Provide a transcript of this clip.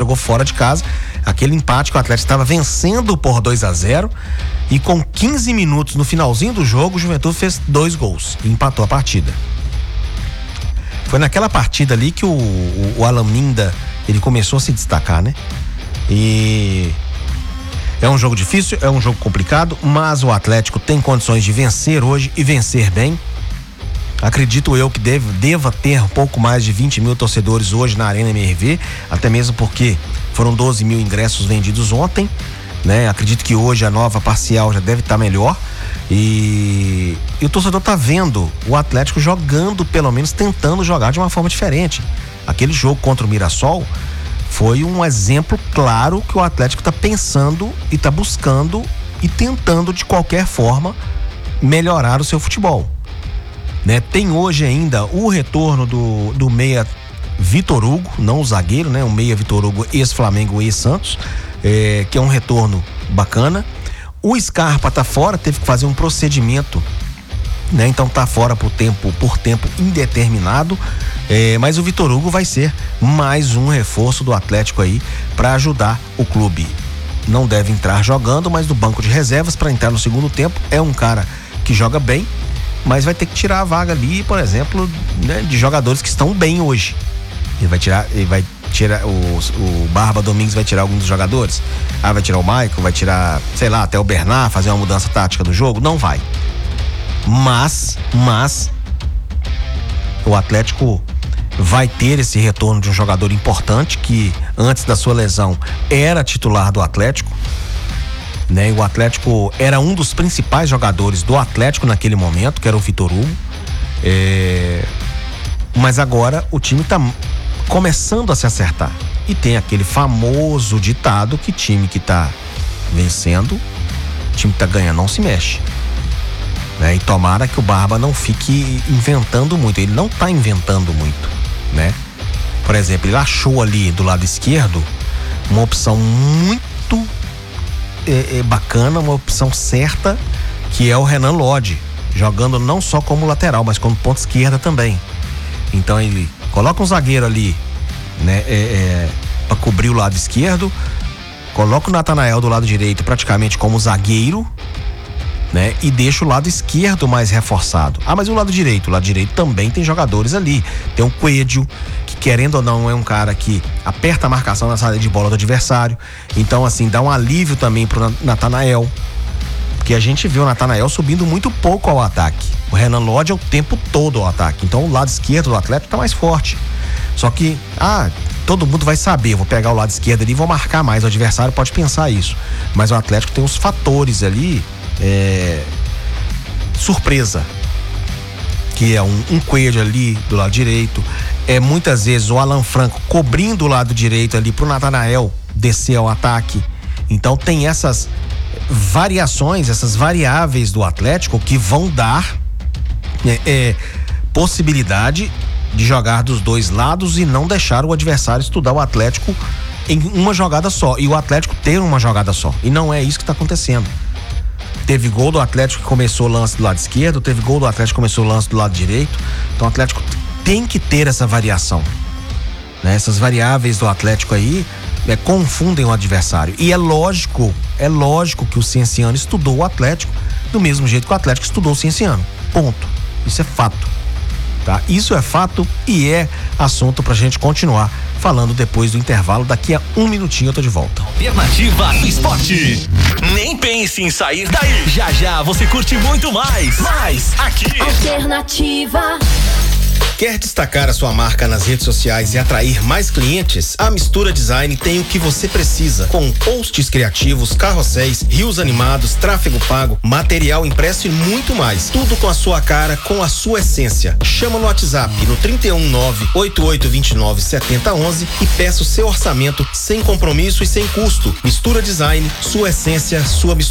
jogou fora de casa. Aquele empate que o Atlético estava vencendo por 2-0 e com 15 minutos no finalzinho do jogo, o Juventude fez 2 gols e empatou a partida. Foi naquela partida ali que o Alan Minda, ele começou a se destacar, né? E é um jogo difícil, é um jogo complicado, mas o Atlético tem condições de vencer hoje e vencer bem. Acredito eu que deva ter um pouco mais de 20 mil torcedores hoje na Arena MRV, até mesmo porque foram 12 mil ingressos vendidos ontem, né? Acredito que hoje a nova parcial já deve estar melhor e o torcedor tá vendo o Atlético jogando, pelo menos tentando jogar de uma forma diferente. Aquele jogo contra o Mirassol foi um exemplo claro que o Atlético tá pensando e tá buscando e tentando de qualquer forma melhorar o seu futebol. Né? Tem hoje ainda o retorno do meia Vitor Hugo, não o zagueiro, né? O meia Vitor Hugo, ex-Flamengo, ex-Santos, que é um retorno bacana. O Scarpa tá fora, teve que fazer um procedimento, né? Então tá fora por tempo indeterminado, mas o Vitor Hugo vai ser mais um reforço do Atlético aí para ajudar o clube. Não deve entrar jogando, mas do banco de reservas para entrar no segundo tempo. É um cara que joga bem, mas vai ter que tirar a vaga ali, por exemplo, né, de jogadores que estão bem hoje. Ele vai tirar o Barba Domingues, vai tirar alguns dos jogadores. Vai tirar o Maicon, vai tirar, sei lá, até o Bernard, fazer uma mudança tática do jogo. Não vai. Mas o Atlético vai ter esse retorno de um jogador importante que antes da sua lesão era titular do Atlético, né? O Atlético era um dos principais jogadores do Atlético naquele momento, que era o Vitor Hugo. Mas agora o time tá começando a se acertar. E tem aquele famoso ditado que time que tá vencendo, time que tá ganhando não se mexe. Né? E tomara que o Barba não fique inventando muito. Ele não tá inventando muito, né? Por exemplo, ele achou ali do lado esquerdo uma opção muito bacana, uma opção certa, que é o Renan Lodge, jogando não só como lateral, mas como ponta esquerda também. Então ele coloca um zagueiro ali, né, para cobrir o lado esquerdo, coloca o Natanael do lado direito praticamente como zagueiro, né, e deixa o lado esquerdo mais reforçado. Mas o lado direito também tem jogadores ali. Tem o Coelho, que querendo ou não é um cara que aperta a marcação na saída de bola do adversário. Então assim, dá um alívio também pro Natanael, porque a gente viu o Natanael subindo muito pouco ao ataque. O Renan Lodge é o tempo todo ao ataque. Então o lado esquerdo do Atlético tá mais forte. Só que, todo mundo vai saber, vou pegar o lado esquerdo ali e vou marcar mais. O adversário pode pensar isso. Mas o Atlético tem os fatores ali, surpresa, que é um Coelho ali do lado direito, muitas vezes o Alan Franco cobrindo o lado direito ali pro Natanael descer ao ataque. Então tem essas variações, essas variáveis do Atlético que vão dar possibilidade de jogar dos dois lados e não deixar o adversário estudar o Atlético em uma jogada só, e o Atlético ter uma jogada só, e não é isso que está acontecendo. Teve gol do Atlético que começou o lance do lado esquerdo, teve gol do Atlético que começou o lance do lado direito. Então o Atlético tem que ter essa variação, né? Essas variáveis do Atlético aí confundem o adversário. E é lógico que o Cienciano estudou o Atlético do mesmo jeito que o Atlético estudou o Cienciano. Ponto. Isso é fato. Tá? Isso é fato e é assunto pra gente continuar falando depois do intervalo. Daqui a 1 minutinho eu tô de volta. Alternativa do Esporte. Nem pense em sair daí. Já já você curte muito mais. Aqui. Alternativa. Quer destacar a sua marca nas redes sociais e atrair mais clientes? A Mistura Design tem o que você precisa, com posts criativos, carrosséis, rios animados, tráfego pago, material impresso e muito mais. Tudo com a sua cara, com a sua essência. Chama no WhatsApp no 319-8829-7011 e peça o seu orçamento sem compromisso e sem custo. Mistura Design, sua essência, sua mistura.